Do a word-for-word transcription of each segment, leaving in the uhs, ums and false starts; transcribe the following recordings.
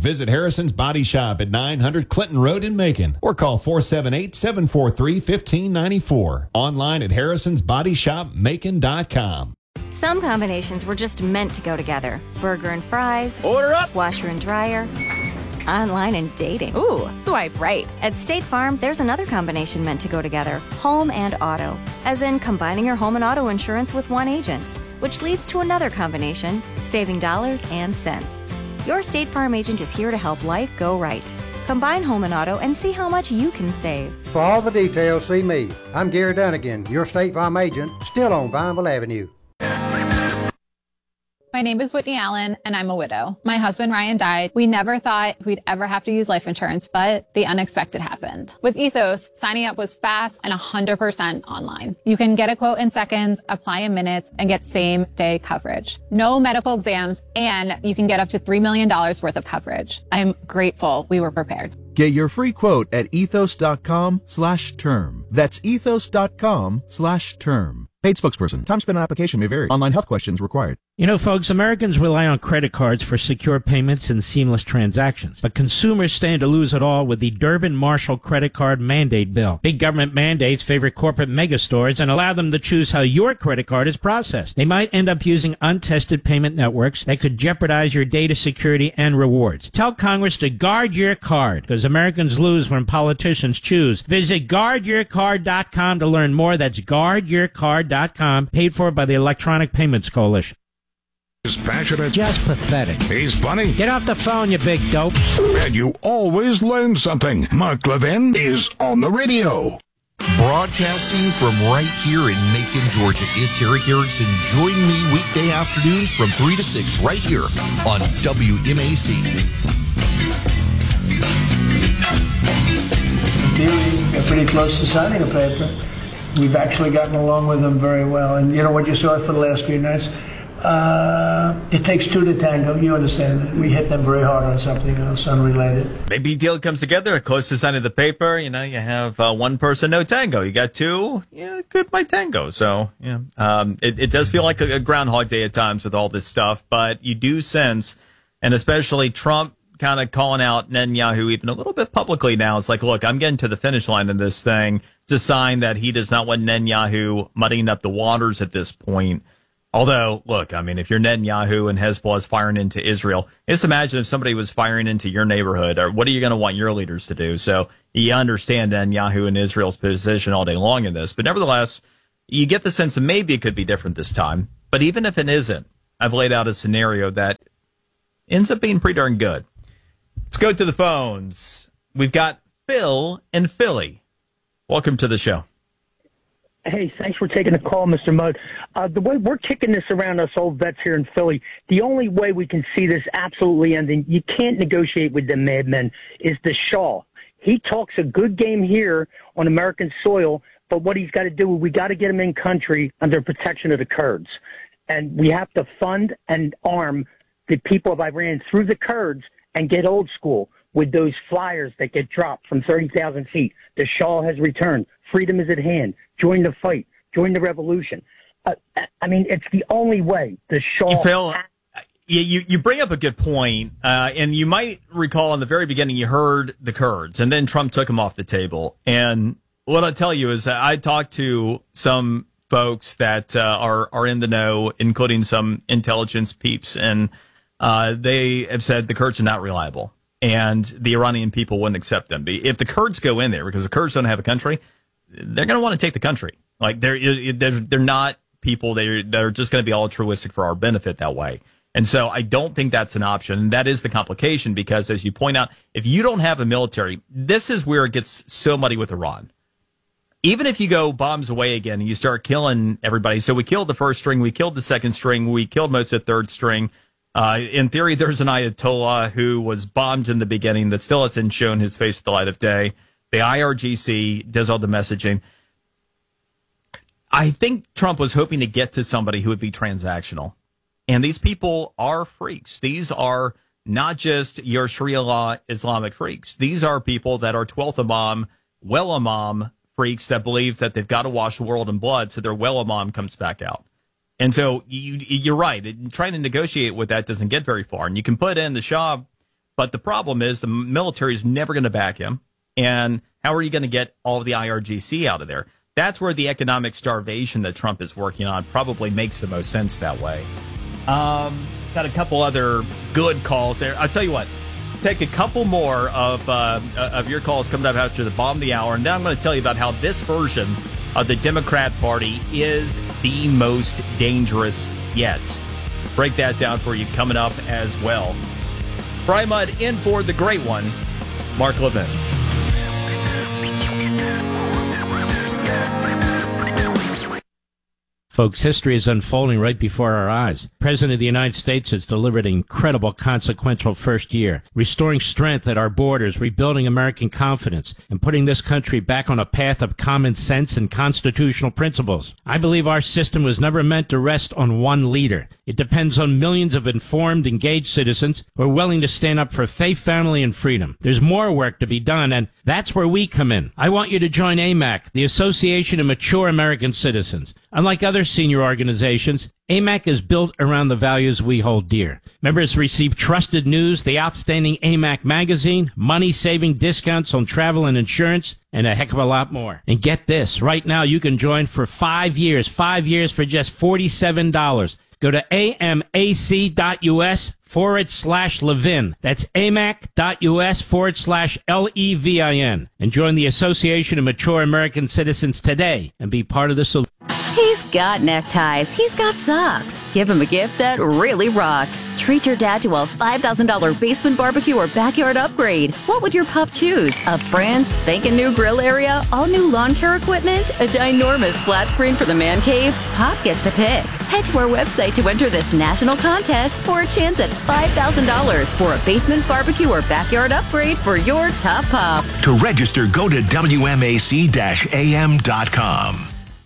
Visit Harrison's Body Shop at nine hundred Clinton Road in Macon or call four seven eight, seven four three, one five nine four. Online at harrisons body shop macon dot com. Some combinations were just meant to go together. Burger and fries. Order up. Washer and dryer. Online and dating. Ooh, swipe right. At State Farm, there's another combination meant to go together. Home and auto. As in combining your home and auto insurance with one agent. Which leads to another combination, saving dollars and cents. Your State Farm agent is here to help life go right. Combine home and auto and see how much you can save. For all the details, see me. I'm Gary Dunnigan, your State Farm agent, still on Vineville Avenue. My name is Whitney Allen, and I'm a widow. My husband, Ryan, died. We never thought we'd ever have to use life insurance, but the unexpected happened. With Ethos, signing up was fast and one hundred percent online. You can get a quote in seconds, apply in minutes, and get same-day coverage. No medical exams, and you can get up to three million dollars worth of coverage. I'm grateful we were prepared. Get your free quote at ethos.com slash term. That's ethos.com slash term. Paid spokesperson. Time spent on application may vary. Online health questions required. You know, folks, Americans rely on credit cards for secure payments and seamless transactions. But consumers stand to lose it all with the Durbin-Marshall credit card mandate bill. Big government mandates favor corporate megastores and allow them to choose how your credit card is processed. They might end up using untested payment networks that could jeopardize your data security and rewards. Tell Congress to guard your card, because Americans lose when politicians choose. Visit guard your card dot com to learn more. That's guard your card dot com, paid for by the Electronic Payments Coalition. He's passionate. Just pathetic. He's funny. Get off the phone, you big dope. And you always learn something. Mark Levin is on the radio. Broadcasting from right here in Macon, Georgia, it's Eric Erickson. Join me weekday afternoons from three to six right here on W M A C. In theory, they're pretty close to signing a paper. We've actually gotten along with them very well. And you know what you saw for the last few nights? Uh, it takes two to tango. You understand that. We hit them very hard on something else unrelated. Maybe a deal comes together, close to signing the paper. You know, you have uh, one person, no tango. You got two, yeah, goodbye tango. So, yeah, um, it, it does feel like a, a Groundhog Day at times with all this stuff. But you do sense, and especially Trump kind of calling out Netanyahu even a little bit publicly now. It's like, look, I'm getting to the finish line in this thing. It's a sign that he does not want Netanyahu muddying up the waters at this point. Although, look, I mean, if you're Netanyahu and Hezbollah is firing into Israel, just imagine if somebody was firing into your neighborhood, or what are you going to want your leaders to do? So you understand Netanyahu and Israel's position all day long in this. But nevertheless, you get the sense that maybe it could be different this time. But even if it isn't, I've laid out a scenario that ends up being pretty darn good. Let's go to the phones. We've got Phil in Philly. Welcome to the show. Hey, thanks for taking the call, Mister Mudd. Uh, the way we're kicking this around, us old vets here in Philly, the only way we can see this absolutely ending, you can't negotiate with the madmen, is the Shah. He talks a good game here on American soil, but what he's got to do, we got to get him in country under protection of the Kurds. And we have to fund and arm the people of Iran through the Kurds and get old school with those flyers that get dropped from thirty thousand feet. The Shah has returned. Freedom is at hand. Join the fight. Join the revolution. Uh, I mean, it's the only way. The Shah. Phil, you, you bring up a good point, uh, and you might recall in the very beginning you heard the Kurds, and then Trump took them off the table. And what I'll tell you is that I talked to some folks that uh, are, are in the know, including some intelligence peeps, and uh, they have said the Kurds are not reliable, and the Iranian people wouldn't accept them. If the Kurds go in there, because the Kurds don't have a country, they're going to want to take the country. Like they're they're, they're not people they're they're just going to be altruistic for our benefit that way. And so I don't think that's an option. And that is the complication, because as you point out, if you don't have a military, this is where it gets so muddy with Iran. Even if you go bombs away again and you start killing everybody. So we killed the first string, we killed the second string, we killed most of the third string. Uh, in theory, there's an Ayatollah who was bombed in the beginning that still hasn't shown his face at the light of day. The I R G C does all the messaging. I think Trump was hoping to get to somebody who would be transactional. And these people are freaks. These are not just your Sharia law Islamic freaks. These are people that are twelfth Imam, well Imam freaks that believe that they've got to wash the world in blood so their well Imam comes back out. And so you, you're right. Trying to negotiate with that doesn't get very far. And you can put in the Shah, But the problem is the military is never going to back him. And how are you going to get all of the I R G C out of there? That's where the economic starvation that Trump is working on probably makes the most sense that way. Um, got a couple other good calls there. I'll tell you what. Take a couple more of uh, of your calls coming up after the bottom of the hour, and then I'm going to tell you about how this version of the Democrat Party is the most dangerous yet. Break that down for you coming up as well. Brian Mudd in for the great one, Mark Levin. Folks, history is unfolding right before our eyes. The President of the United States has delivered an incredible, consequential first year, restoring strength at our borders, rebuilding American confidence, and putting this country back on a path of common sense and constitutional principles. I believe our system was never meant to rest on one leader. It depends on millions of informed, engaged citizens who are willing to stand up for faith, family, and freedom. There's more work to be done, and that's where we come in. I want you to join A M A C, the Association of Mature American Citizens. Unlike other senior organizations, A M A C is built around the values we hold dear. Members receive trusted news, the outstanding A M A C magazine, money-saving discounts on travel and insurance, and a heck of a lot more. And get this, right now you can join for five years, five years for just forty-seven dollars. Go to amac.us forward slash Levin. That's amac.us forward slash L E V I N. And join the Association of Mature American Citizens today and be part of the solution. He's got neckties. He's got socks. Give him a gift that really rocks. Treat your dad to a five thousand dollars basement barbecue or backyard upgrade. What would your pup choose? A brand spanking new grill area? All new lawn care equipment? A ginormous flat screen for the man cave? Pop gets to pick. Head to our website to enter this national contest for a chance at five thousand dollars for a basement barbecue or backyard upgrade for your top pup. To register, go to W M A C A M dot com.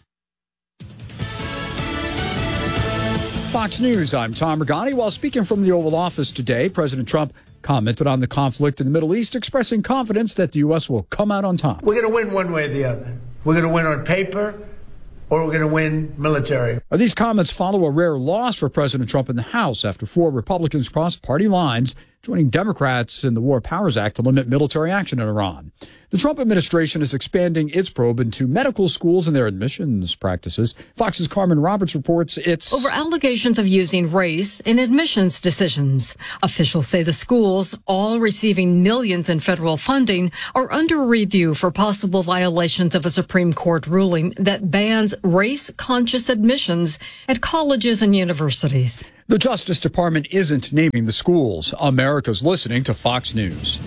Fox News, I'm Tom Regani. While speaking from the Oval Office today, President Trump commented on the conflict in the Middle East, expressing confidence that the U S will come out on top. We're going to win one way or the other. We're going to win on paper, or we're going to win military. These comments follow a rare loss for President Trump in the House after four Republicans crossed party lines, joining Democrats in the War Powers Act to limit military action in Iran. The Trump administration is expanding its probe into medical schools and their admissions practices. Fox's Carmen Roberts reports it's over allegations of using race in admissions decisions. Officials say the schools, all receiving millions in federal funding, are under review for possible violations of a Supreme Court ruling that bans race-conscious admissions at colleges and universities. The Justice Department isn't naming the schools. America's listening to Fox News.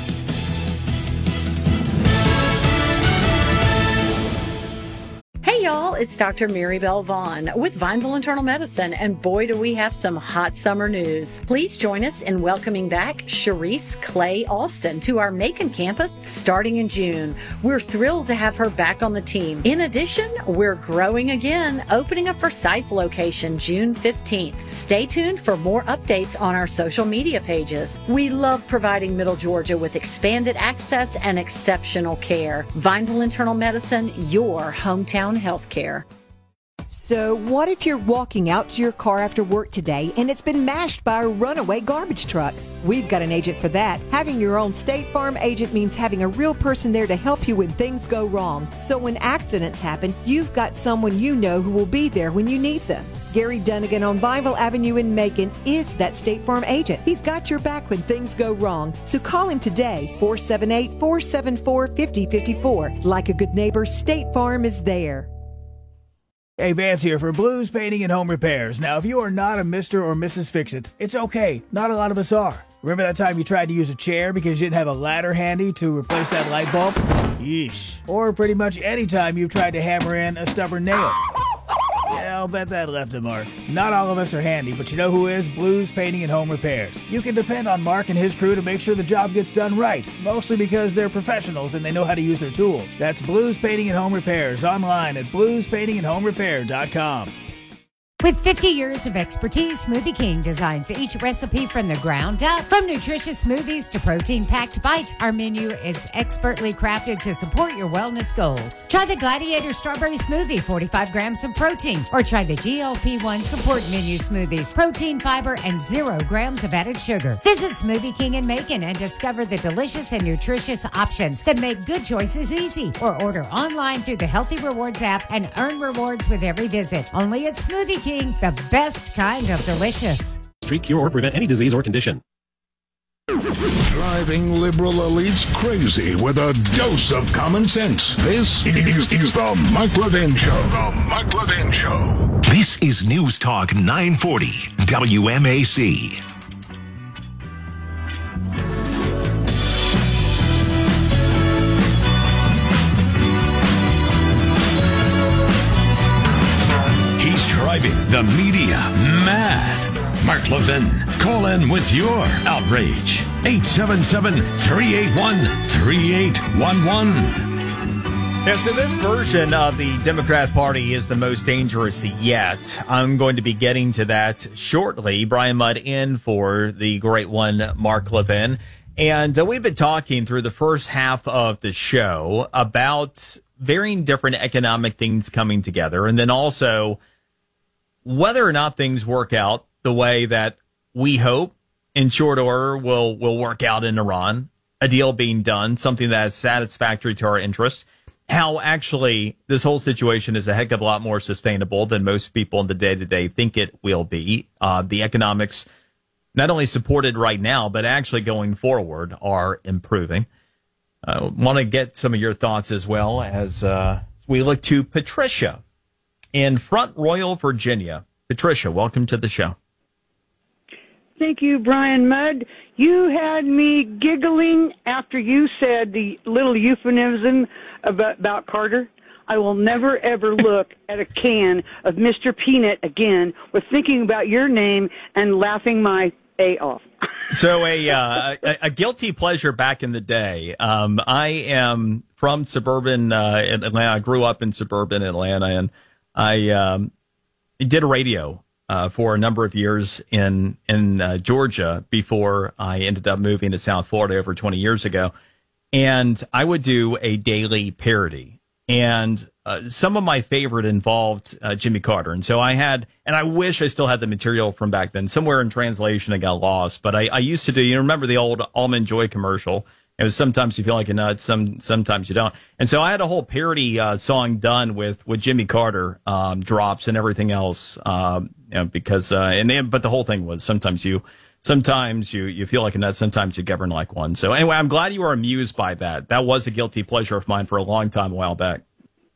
Hey y'all, it's Doctor Maribel Vaughn with Vineville Internal Medicine, and boy do we have some hot summer news. Please join us in welcoming back Sharice Clay Alston to our Macon campus starting in June. We're thrilled to have her back on the team. In addition, we're growing again, opening a Forsyth location June fifteenth. Stay tuned for more updates on our social media pages. We love providing Middle Georgia with expanded access and exceptional care. Vineville Internal Medicine, your hometown healthcare. So what if you're walking out to your car after work today and it's been mashed by a runaway garbage truck? We've got an agent for that. Having your own State Farm agent means having a real person there to help you when things go wrong. So when accidents happen, you've got someone you know who will be there when you need them. Gary Dunnigan on Vineville Avenue in Macon is that State Farm agent. He's got your back when things go wrong. So call him today, four seven eight, four seven four, five zero five four. Like a good neighbor, State Farm is there. Hey, Vance here for Blues Painting and Home Repairs. Now, if you are not a Mister or Missus Fix-It, it's okay. Not a lot of us are. Remember that time you tried to use a chair because you didn't have a ladder handy to replace that light bulb? Yeesh. Or pretty much any time you've tried to hammer in a stubborn nail. Yeah, I'll bet that left a mark. Not all of us are handy, but you know who is? Blues Painting and Home Repairs. You can depend on Mark and his crew to make sure the job gets done right, mostly because they're professionals and they know how to use their tools. That's Blues Painting and Home Repairs, online at blues painting and home repair dot com. With fifty years of expertise, Smoothie King designs each recipe from the ground up. From nutritious smoothies to protein-packed bites, our menu is expertly crafted to support your wellness goals. Try the Gladiator Strawberry Smoothie, forty-five grams of protein, or try the G L P one Support Menu Smoothies, protein, fiber, and zero grams of added sugar. Visit Smoothie King in Macon and discover the delicious and nutritious options that make good choices easy. Or order online through the Healthy Rewards app and earn rewards with every visit. Only at Smoothie King, the best kind of delicious. Treat, cure, or prevent any disease or condition. Driving liberal elites crazy with a dose of common sense. This is, is the Mike Levin Show. The Mike Levin Show. This is News Talk nine forty W M A C. He's driving the media mad. Mark Levin, call in with your outrage. eight seven seven, three eight one, three eight one one. Yeah, so this version of the Democrat Party is the most dangerous yet. I'm going to be getting to that shortly. Brian Mudd in for the great one, Mark Levin. And uh, we've been talking through the first half of the show about varying different economic things coming together, and then also whether or not things work out the way that we hope in short order will will work out in Iran, a deal being done, something that is satisfactory to our interests. How actually this whole situation is a heck of a lot more sustainable than most people in the day-to-day think it will be. Uh, the economics, not only supported right now, but actually going forward, are improving. I uh, want to get some of your thoughts as well as uh, we look to Patricia in Front Royal, Virginia. Patricia, welcome to the show. Thank you, Brian Mudd. You had me giggling after you said the little euphemism about, about Carter. I will never, ever look at a can of Mister Peanut again with thinking about your name and laughing my A off. So a, uh, a a guilty pleasure back in the day. Um, I am from suburban uh, Atlanta. I grew up in suburban Atlanta, and I um, did a radio Uh, for a number of years in in uh, Georgia before I ended up moving to South Florida over twenty years ago. And I would do a daily parody. And uh, some of my favorite involved uh, Jimmy Carter. And so I had, and I wish I still had the material from back then. Somewhere in translation, I got lost. But I, I used to do, you remember the old Almond Joy commercial? It was sometimes you feel like a nut, some sometimes you don't. And so I had a whole parody uh, song done with with Jimmy Carter um, drops and everything else, um, you know, because uh, and then, but the whole thing was sometimes you sometimes you you feel like a nut, sometimes you govern like one. So anyway, I'm glad you were amused by that. That was a guilty pleasure of mine for a long time, a while back.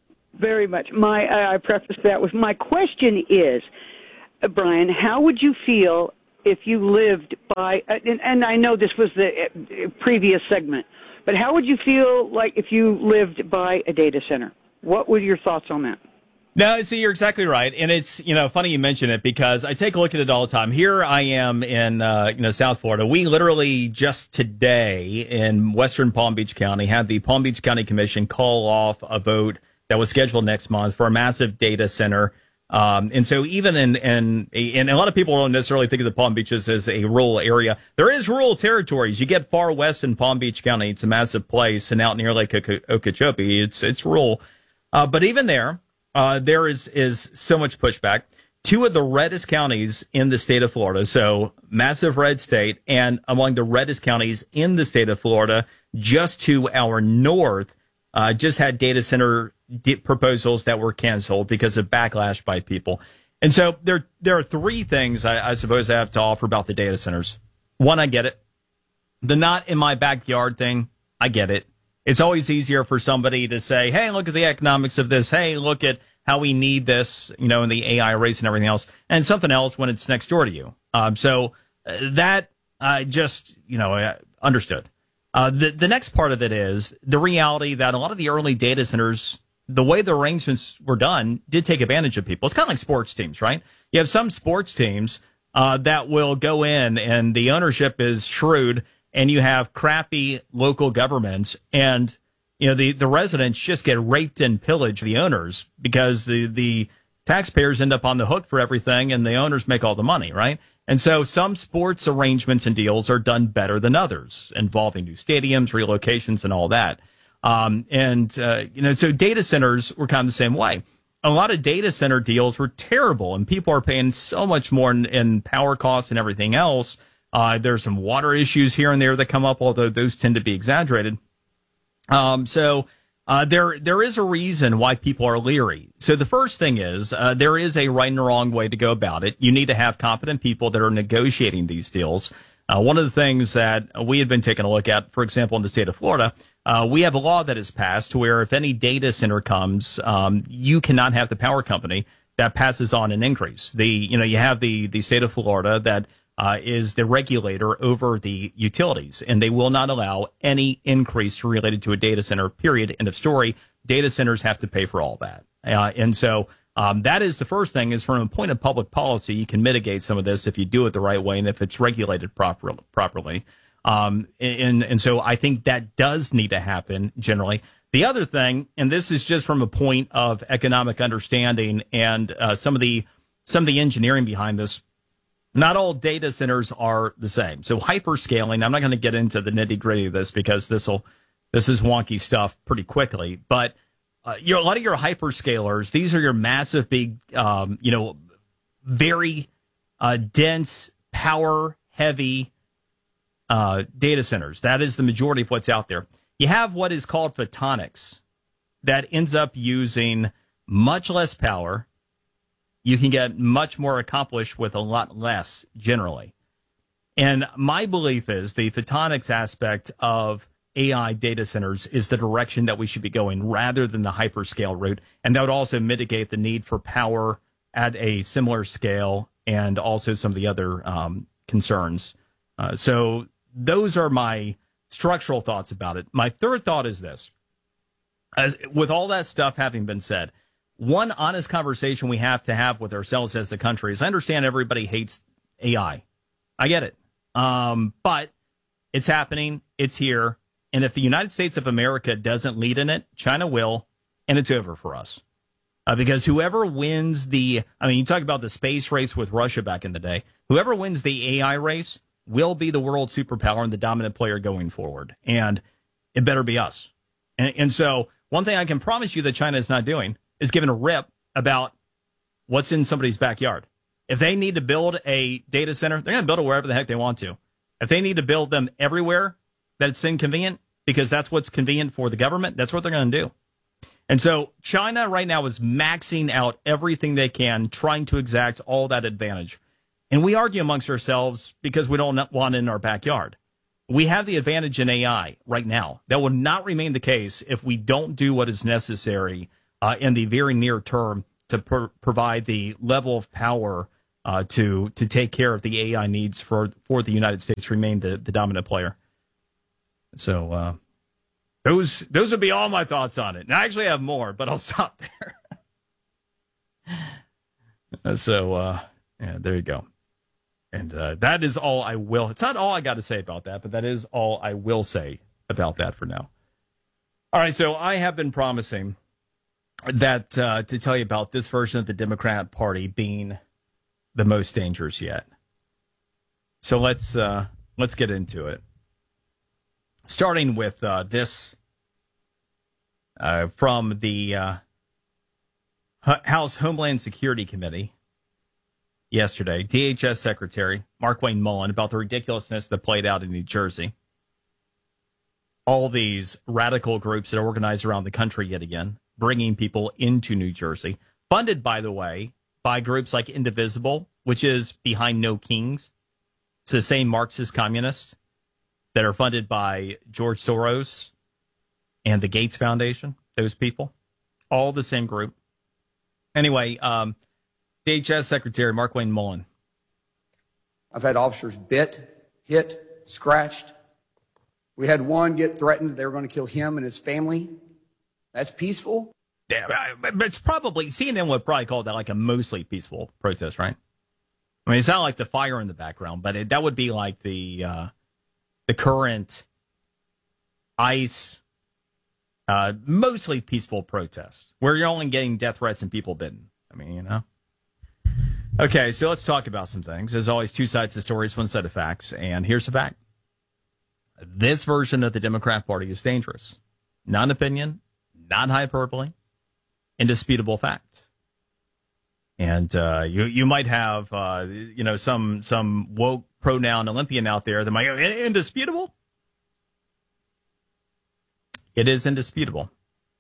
Very much. My uh, I prefaced that with my question is, uh, Brian, how would you feel if you lived by, and, and I know this was the previous segment, but how would you feel like if you lived by a data center? What were your thoughts on that? No, see, you're exactly right. And it's, you know, funny you mention it because I take a look at it all the time. Here I am in, uh, you know, South Florida. We literally just today in Western Palm Beach County had the Palm Beach County Commission call off a vote that was scheduled next month for a massive data center. Um, and so even in, in, and a lot of people don't necessarily think of the Palm Beaches as a rural area. There is rural territories. You get far west in Palm Beach County. It's a massive place. And out near Lake Okeechobee, it's, it's rural. Uh, but even there, uh, there is, is so much pushback. Two of the reddest counties in the state of Florida. So massive red state, and among the reddest counties in the state of Florida, just to our north, uh, just had data center proposals that were canceled because of backlash by people. And so there there are three things I, I suppose I have to offer about the data centers. One, I get it. The not in my backyard thing, I get it. It's always easier for somebody to say, hey, look at the economics of this. Hey, look at how we need this, you know, in the A I race and everything else. And something else when it's next door to you. Um, so uh, that I uh, just, you know, uh, understood. Uh, the, the next part of it is the reality that a lot of the early data centers, the way the arrangements were done, did take advantage of people. It's kind of like sports teams, right? You have some sports teams uh, that will go in and the ownership is shrewd, and you have crappy local governments, and you know the, the residents just get raped and pillaged the owners because the, the taxpayers end up on the hook for everything, and the owners make all the money, right? And so some sports arrangements and deals are done better than others, involving new stadiums, relocations, and all that. Um, and, uh, you know, so data centers were kind of the same way. A lot of data center deals were terrible, and people are paying so much more in, in power costs and everything else. Uh, there's some water issues here and there that come up, although those tend to be exaggerated. Um, so uh, there there is a reason why people are leery. So the first thing is uh, there is a right and a wrong way to go about it. You need to have competent people that are negotiating these deals. Uh, one of the things that we had been taking a look at, for example, in the state of Florida, uh, we have a law that is passed where if any data center comes, um, you cannot have the power company that passes on an increase. The you know you have the the state of Florida that uh, is the regulator over the utilities, and they will not allow any increase related to a data center. Period. End of story. Data centers have to pay for all that, uh, and so. Um, that is the first thing is from a point of public policy, you can mitigate some of this if you do it the right way and if it's regulated proper, properly. Um, and, and so I think that does need to happen generally. The other thing, and this is just from a point of economic understanding and uh, some of the some of the engineering behind this, not all data centers are the same. So hyperscaling, I'm not going to get into the nitty gritty of this because this will this is wonky stuff pretty quickly, but Uh, your, a lot of your hyperscalers, these are your massive, big, um, you know, very uh, dense, power-heavy uh, data centers. That is the majority of what's out there. You have what is called photonics that ends up using much less power. You can get much more accomplished with a lot less, generally. And my belief is the photonics aspect of A I data centers is the direction that we should be going rather than the hyperscale route. And that would also mitigate the need for power at a similar scale and also some of the other um, concerns. Uh, so those are my structural thoughts about it. My third thought is this. As, with all that stuff having been said, one honest conversation we have to have with ourselves as the country is I understand everybody hates A I. I get it. Um, but it's happening. It's here. And if the United States of America doesn't lead in it, China will, and it's over for us. Uh, because whoever wins the, I mean, you talk about the space race with Russia back in the day, whoever wins the A I race will be the world superpower and the dominant player going forward. And it better be us. And, and so one thing I can promise you that China is not doing is giving a rip about what's in somebody's backyard. If they need to build a data center, they're going to build it wherever the heck they want to. If they need to build them everywhere, that it's inconvenient because that's what's convenient for the government, that's what they're going to do. And so China right now is maxing out everything they can, trying to exact all that advantage. And we argue amongst ourselves because we don't want it in our backyard. We have the advantage in A I right now. That will not remain the case if we don't do what is necessary uh, in the very near term to pr- provide the level of power uh, to to take care of the A I needs for, for the United States to remain the, the dominant player. So uh, those those would be all my thoughts on it. And I actually have more, but I'll stop there. so, uh, yeah, there you go. And uh, that is all I will. It's not all I got to say about that, but that is all I will say about that for now. All right, so I have been promising that uh, to tell you about this version of the Democrat Party being the most dangerous yet. So let's uh, let's get into it. Starting with uh, this uh, from the uh, House Homeland Security Committee yesterday, D H S Secretary Markwayne Mullin about the ridiculousness that played out in New Jersey. All these radical groups that are organized around the country yet again, bringing people into New Jersey, funded, by the way, by groups like Indivisible, which is behind No Kings. It's the same Marxist communists that are funded by George Soros and the Gates Foundation, those people, all the same group. Anyway, um, D H S Secretary Markwayne Mullin. I've had officers bit, hit, scratched. We had one get threatened that they were going to kill him and his family. That's peaceful? Yeah, but it's probably, C N N would probably call that like a mostly peaceful protest, right? I mean, it's not like the fire in the background, but it, that would be like the uh, the current ICE uh, mostly peaceful protest, where you're only getting death threats and people bitten. mean, you know. Okay, so let's talk about some things. As always, two sides of stories, one set of facts. And here's the fact. This version of the Democrat Party is dangerous. Not an opinion, not hyperbole, indisputable fact. And uh, you you might have uh, you know some some woke pronoun Olympian out there that might go, indisputable. It is indisputable.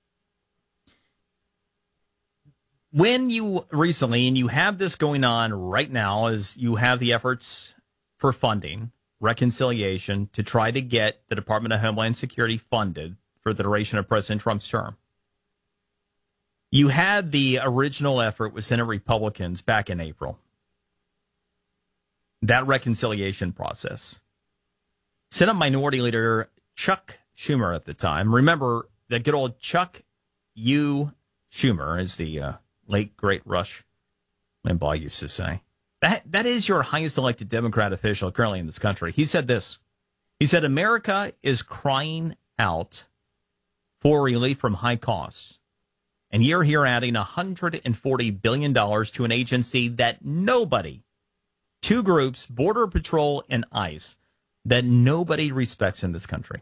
When you recently, and you have this going on right now, is you have the efforts for funding, reconciliation, to try to get the Department of Homeland Security funded for the duration of President Trump's term. You had the original effort with Senate Republicans back in April. That reconciliation process. Senate Minority Leader Chuck Schumer at the time, remember that good old Chuck U. Schumer, as the uh, late, great Rush Limbaugh used to say. That That is your highest elected Democrat official currently in this country. He said this. He said, America is crying out for relief from high costs. And you're here adding one hundred forty billion dollars to an agency that nobody, two groups, Border Patrol and ICE, that nobody respects in this country.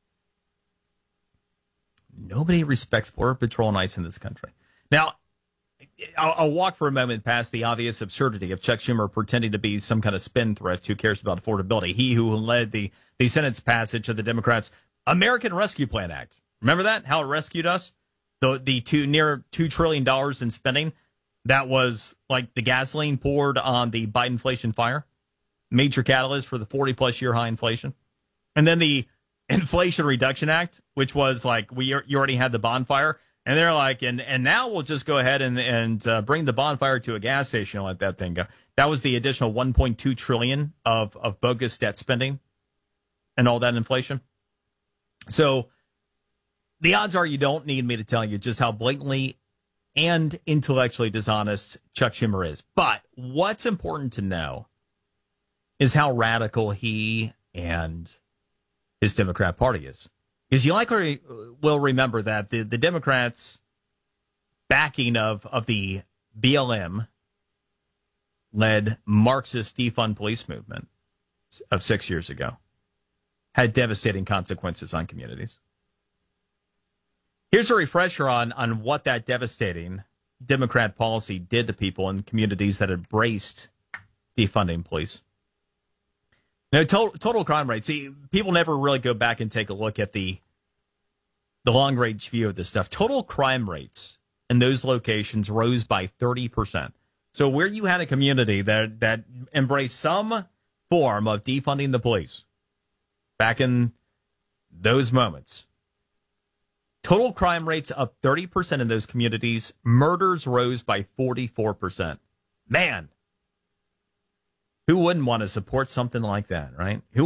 Nobody respects Border Patrol and ICE in this country. Now, I'll, I'll walk for a moment past the obvious absurdity of Chuck Schumer pretending to be some kind of spendthrift who cares about affordability. He who led the, the Senate's passage of the Democrats' American Rescue Plan Act. Remember that? How it rescued us? The the two near two trillion dollars in spending, that was like the gasoline poured on the Biden inflation fire, major catalyst for the forty plus year high inflation, and then the Inflation Reduction Act, which was like we you already had the bonfire, and they're like, and and now we'll just go ahead and and uh, bring the bonfire to a gas station and let that thing go. That was the additional one point two trillion of of bogus debt spending, and all that inflation. So. The odds are you don't need me to tell you just how blatantly and intellectually dishonest Chuck Schumer is. But what's important to know is how radical he and his Democrat Party is. Because you likely will remember that the, the Democrats' backing of, of the B L M-led Marxist defund police movement of six years ago had devastating consequences on communities. Here's a refresher on, on what that devastating Democrat policy did to people in communities that embraced defunding police. Now, total, total crime rate. See, people never really go back and take a look at the the long-range view of this stuff. Total crime rates in those locations rose by thirty percent. So where you had a community that, that embraced some form of defunding the police back in those moments, total crime rates up thirty percent in those communities. Murders rose by forty-four percent. Man, who wouldn't want to support something like that, right? Who